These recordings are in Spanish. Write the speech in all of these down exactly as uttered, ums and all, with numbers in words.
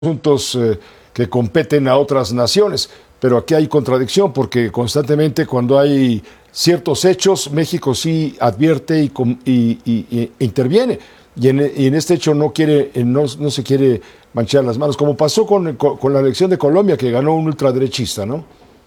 asuntos eh, que competen a otras naciones, pero aquí hay contradicción porque constantemente cuando hay ciertos hechos, México sí advierte y, y, y, y interviene, y en, y en este hecho no quiere, no, no se quiere manchar las manos, como pasó con, con, con la elección de Colombia, que ganó un ultraderechista, ¿no?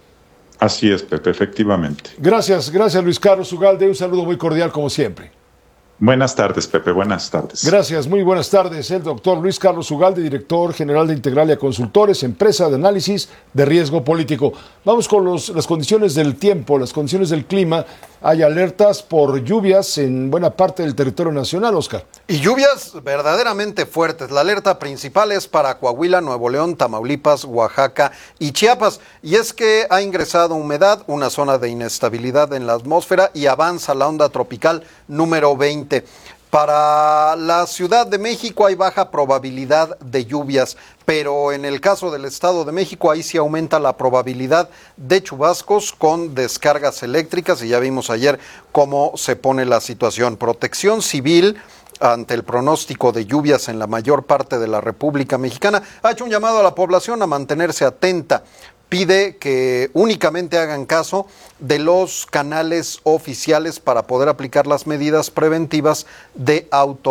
Así es, Pepe, efectivamente. Gracias, gracias Luis Carlos Ugalde, un saludo muy cordial como siempre. Buenas tardes, Pepe, buenas tardes. Gracias, muy buenas tardes. El doctor Luis Carlos Ugalde, director general de Integralia Consultores, empresa de análisis de riesgo político. Vamos con los, las condiciones del tiempo, las condiciones del clima. Hay alertas por lluvias en buena parte del territorio nacional, Oscar. Y lluvias verdaderamente fuertes. La alerta principal es para Coahuila, Nuevo León, Tamaulipas, Oaxaca y Chiapas. Y es que ha ingresado humedad, una zona de inestabilidad en la atmósfera y avanza la onda tropical número veinte. Para la Ciudad de México hay baja probabilidad de lluvias, pero en el caso del Estado de México ahí sí aumenta la probabilidad de chubascos con descargas eléctricas y ya vimos ayer cómo se pone la situación. Protección Civil, ante el pronóstico de lluvias en la mayor parte de la República Mexicana, ha hecho un llamado a la población a mantenerse atenta. Pide que únicamente hagan caso de los canales oficiales para poder aplicar las medidas preventivas de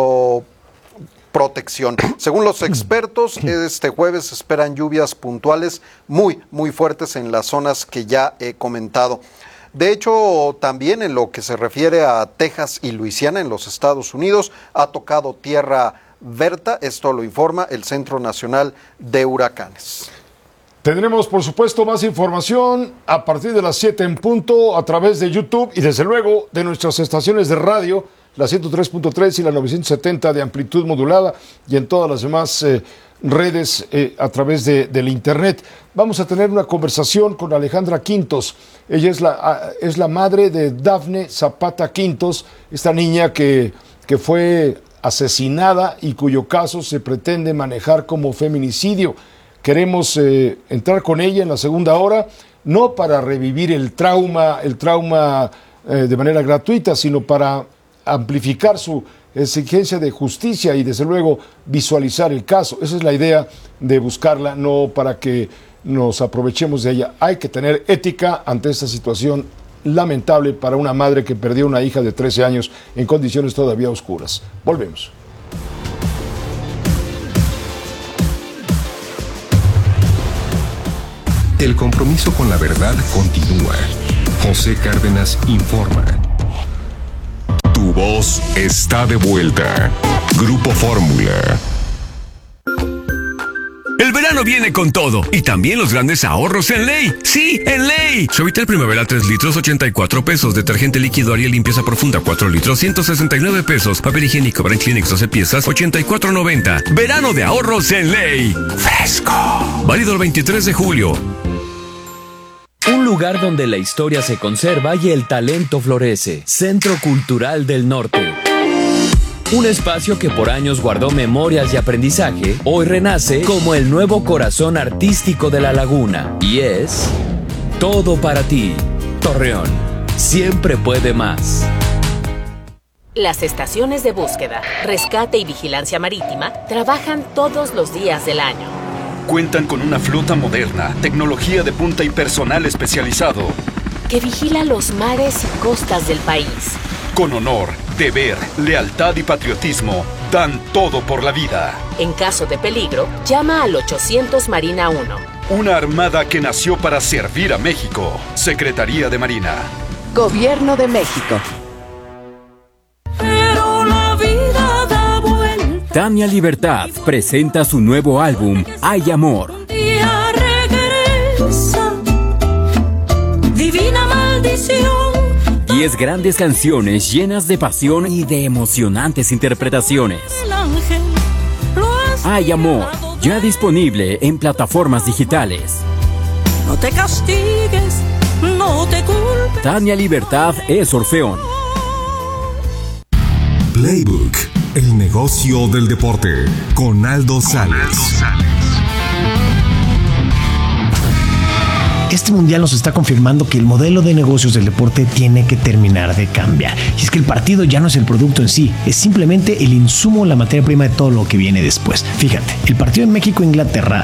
autoprotección. Según los expertos, este jueves se esperan lluvias puntuales muy, muy fuertes en las zonas que ya he comentado. De hecho, también en lo que se refiere a Texas y Luisiana en los Estados Unidos, ha tocado tierra Berta, esto lo informa el Centro Nacional de Huracanes. Tendremos, por supuesto, más información a partir de las siete en punto a través de YouTube y, desde luego, de nuestras estaciones de radio, la ciento tres punto tres y la novecientos setenta de amplitud modulada y en todas las demás eh, redes eh, a través de, del Internet. Vamos a tener una conversación con Alejandra Quintos. Ella es la, es la madre de Dafne Zapata Quintos, esta niña que, que fue asesinada y cuyo caso se pretende manejar como feminicidio. Queremos eh, entrar con ella en la segunda hora, no para revivir el trauma, el trauma eh, de manera gratuita, sino para amplificar su exigencia de justicia y, desde luego, visualizar el caso. Esa es la idea de buscarla, no para que nos aprovechemos de ella. Hay que tener ética ante esta situación lamentable para una madre que perdió una hija de trece años en condiciones todavía oscuras. Volvemos. El compromiso con la verdad continúa. José Cárdenas informa. Tu voz está de vuelta. Grupo Fórmula. El verano viene con todo y también los grandes ahorros en Ley. ¡Sí, en Ley! Suavitel Primavera tres litros, ochenta y cuatro pesos. Detergente líquido Ariel limpieza profunda cuatro litros, ciento sesenta y nueve pesos. Papel higiénico Brand Kleenex doce piezas, ochenta y cuatro noventa. Verano de ahorros en Ley. Fresco. Válido el veintitrés de julio. Un lugar donde la historia se conserva y el talento florece. Centro Cultural del Norte. Un espacio que por años guardó memorias y aprendizaje, hoy renace como el nuevo corazón artístico de la laguna. Y es todo para ti. Torreón, siempre puede más. Las estaciones de búsqueda, rescate y vigilancia marítima trabajan todos los días del año. Cuentan con una flota moderna, tecnología de punta y personal especializado que vigila los mares y costas del país. Con honor, deber, lealtad y patriotismo, dan todo por la vida. En caso de peligro, llama al ochocientos Marina uno. Una armada que nació para servir a México. Secretaría de Marina. Gobierno de México. Pero la vida da vuelta. Tania Libertad presenta su nuevo álbum, Hay Amor. Un día regresa. Divina maldición. Diez grandes canciones llenas de pasión y de emocionantes interpretaciones. Hay Amor, ya disponible en plataformas digitales. No te castigues, no te culpes. Tania Libertad es Orfeón. Playbook, el negocio del deporte, con Aldo Sales. Este mundial nos está confirmando que el modelo de negocios del deporte tiene que terminar de cambiar. Y es que el partido ya no es el producto en sí, es simplemente el insumo, la materia prima de todo lo que viene después. Fíjate, el partido en México-Inglaterra